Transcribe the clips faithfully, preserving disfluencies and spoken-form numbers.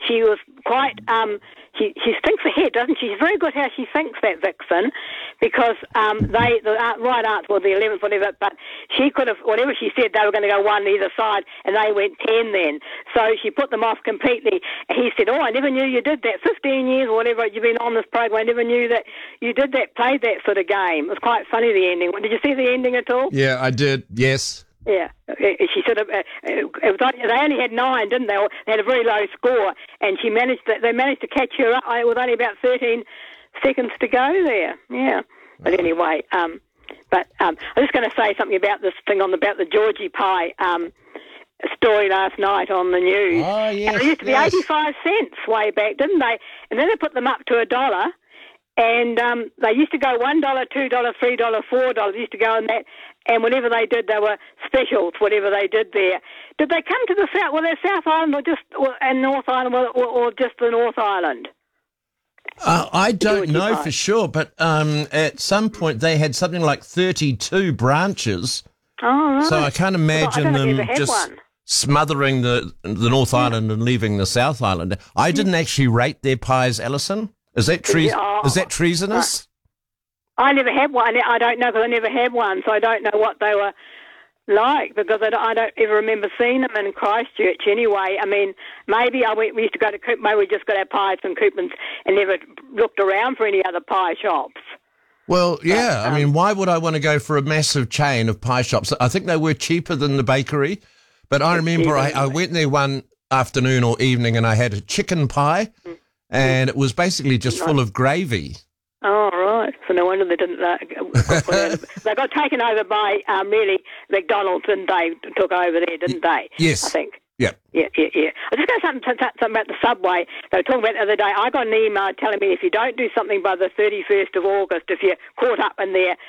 she was quite. Um, she she thinks ahead, doesn't she? She's very good how she thinks, that Vixen, because um, they the uh, right answer was the eleventh, whatever. But she could have whatever she said, they were going to go one either side, and they went ten then. So she put them off completely. And he said, "Oh, I never knew you did that. Fifteen years or whatever you've been on this program, I never knew that you did that, played that sort of game." It was quite funny, the ending. Did you see the ending at all? Yeah, I did. Yes. Yeah, she sort of. Uh, it was only, they only had nine, didn't they? They had a very low score, and she managed. To, they managed to catch her up. It was only about thirteen seconds to go there. Yeah, but anyway, um, but um, I'm just going to say something about this thing on the, about the Georgie pie um, story last night on the news. Oh yes, and it used to be yes. eighty-five cents way back, didn't they? And then they put them up to a dollar. And um, they used to go one dollar, two dollars, three dollars, four dollars, used to go on that. And whatever they did, they were specials, whatever they did there. Did they come to the South, well, they're South Island or just, or, and North Island, or, or, or just the North Island? Uh, I don't know pie. for sure, but um, at some point they had something like thirty-two branches. Oh, right. So I can't imagine I them just one. smothering the the North yeah. Island and leaving the South Island. I didn't yeah. actually rate their pies, Alison. Is that tre- oh, Is that treasonous? I never had one. I don't know because I never had one, so I don't know what they were like because I don't, I don't ever remember seeing them in Christchurch anyway. I mean, maybe I went, we used to go to Coop, maybe we just got our pies from Coopmans and never looked around for any other pie shops. Well, yeah. But, um, I mean, why would I want to go for a massive chain of pie shops? I think they were cheaper than the bakery, but I remember I, I went there one afternoon or evening and I had a chicken pie. Mm. And it was basically just full of gravy. Oh, right. So no wonder they didn't... Uh, they got taken over by, um, really, McDonald's, didn't they? Took over there, didn't they? Yes. I think. Yeah. Yeah, yeah, yeah. I was just going to say something, something about the subway. They were talking about the other day. I got an email telling me if you don't do something by the thirty-first of August, if you're caught up in their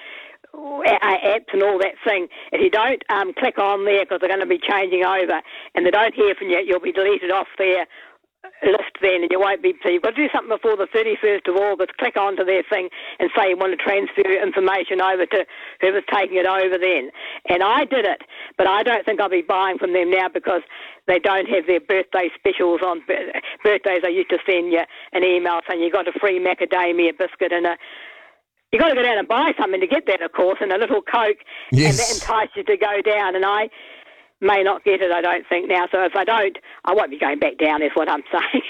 apps and all that thing, if you don't um, click on there because they're going to be changing over and they don't hear from you, you'll be deleted off their list then, and you won't be. So you've got to do something before the thirty-first of August. Click onto their thing and say you want to transfer information over to whoever's taking it over then. And I did it, but I don't think I'll be buying from them now because they don't have their birthday specials on birthdays. I used to send you an email saying you got a free macadamia biscuit and a. You got to go down and buy something to get that, of course, and a little Coke, yes. and that entices you to go down. And I. May not get it, I don't think now. So if I don't, I won't be going back down. Is what I'm saying.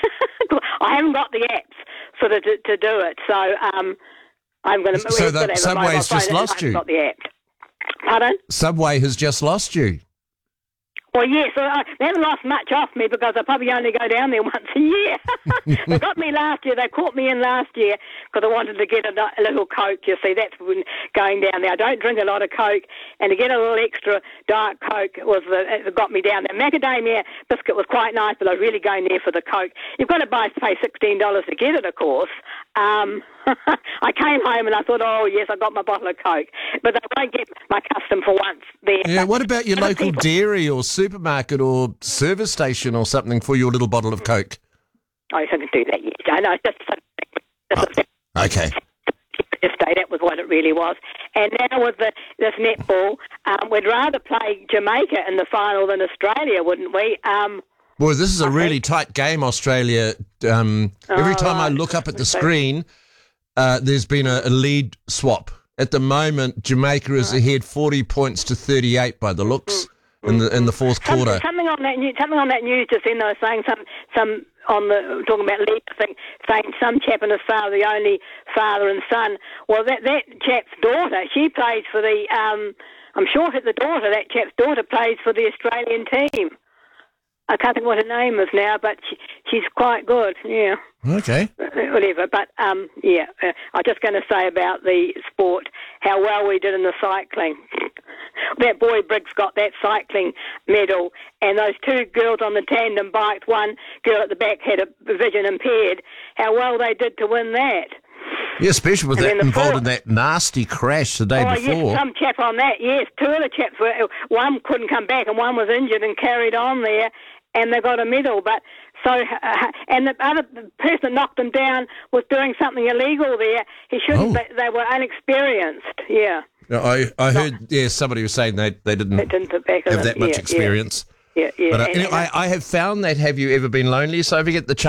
I haven't got the apps sort of to, to do it. So um, I'm going to. So the Subway's just lost you. Got the app. Pardon? Subway has just lost you. Well, yes, uh, they haven't lost much off me because I probably only go down there once a year. They got me last year. They caught me in last year because I wanted to get a, a little Coke, you see. That's when going down there. I don't drink a lot of Coke, and to get a little extra Diet Coke was the, it got me down there. Macadamia biscuit was quite nice, but I was really going there for the Coke. You've got to buy, pay sixteen dollars to get it, of course. Um, I came home and I thought, oh, yes, I got my bottle of Coke. But I won't get my custom for once there. Yeah, what about your local people- dairy or supermarket or service station or something for your little bottle of Coke? Oh, you couldn't do that yet. I know, it's just, just oh, okay. Yesterday, that was what it really was. And now with the, this netball, um, we'd rather play Jamaica in the final than Australia, wouldn't we? Um, Well, this is a really tight game, Australia. Um, every Oh, time I right. look up at the screen, uh, there's been a, a lead swap. At the moment, Jamaica is ahead forty points to thirty-eight by the looks in the in the fourth Something, quarter. something on that news, something on that news just then. They were saying some some on the talking about league thing, saying some chap and his father, the only father and son. Well, that that chap's daughter, she plays for the. Um, I'm sure that the daughter, that chap's daughter, plays for the Australian team. I can't think what her name is now, but she, she's quite good. Yeah. Okay. Whatever, but um, yeah, uh, I was just going to say about the sport, how well we did in the cycling. That boy Briggs got that cycling medal, and those two girls on the tandem bike, one girl at the back had a vision impaired. How well they did to win that. Yeah, especially with And that then the involved fourth- in that nasty crash the day Oh, before. yes, some chap on that, yes. Two of the chaps, were, one couldn't come back and one was injured and carried on there, and they got a medal. But so, uh, and the other the person that knocked them down was doing something illegal there. He shouldn't, Oh. they, they were inexperienced, yeah. No, I, I heard, yeah, somebody was saying they, they didn't, They didn't put back in have it. that much Yeah, experience. Yeah, yeah. But uh, and- anyway, and- I, I have found that Have You Ever Been Lonely? So if you get the chance